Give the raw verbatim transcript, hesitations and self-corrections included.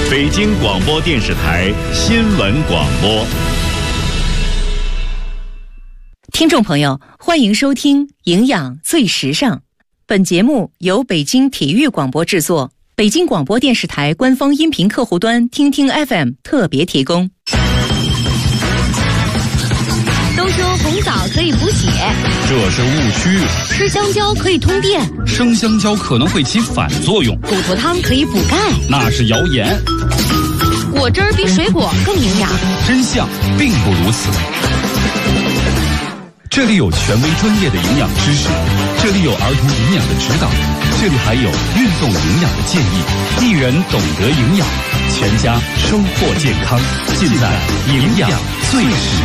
北京广播电视台新闻广播。 听众朋友，欢迎收听《营养最时尚》。本节目由北京体育广播制作，北京广播电视台官方音频客户端听听 F M 特别提供。 都说红枣可以补血， 这是误区。 吃香蕉可以通电， 生香蕉可能会起反作用。 骨头汤可以补钙， 那是谣言。 果汁儿比水果更营养， 真相并不如此。这里有权威专业的营养知识，这里有儿童营养的指导，这里还有运动营养的建议。一人懂得营养，全家收获健康，尽在营养最时